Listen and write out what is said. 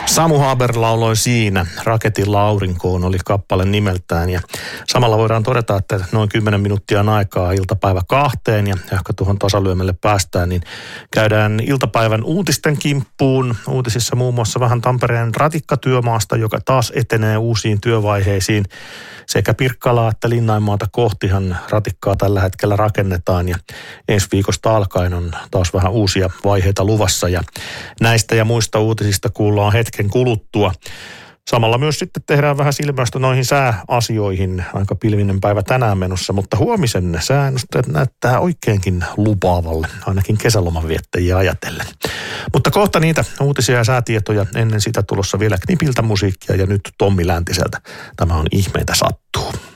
Samu Haber lauloi siinä. Raketilla aurinkoon oli kappale nimeltään. Ja samalla voidaan todeta, että noin 10 minuuttia on aikaa iltapäivä 2 ja ehkä tuohon tasalyömelle päästään, niin käydään iltapäivän uutisten kimppuun. Uutisissa muun muassa vähän Tampereen ratikkatyömaasta, joka taas etenee uusiin työvaiheisiin. Sekä Pirkkalaa että Linnainmaata kohtihan ratikkaa tällä hetkellä rakennetaan ja ensi viikosta alkaen on taas vähän uusia vaiheita luvassa ja näistä ja muista uutisista kuullaan hetken kuluttua. Samalla myös sitten tehdään vähän silmästä noihin sääasioihin. Aika pilvinen päivä tänään menossa, mutta huomisen säännöstä näyttää oikeinkin lupaavalle, ainakin kesäloman viettäjiä ajatellen. Mutta kohta niitä uutisia ja säätietoja, ennen sitä tulossa vielä Knipiltä musiikkia ja nyt Tommi Läntiseltä. Tämä on Ihmeitä sattuu.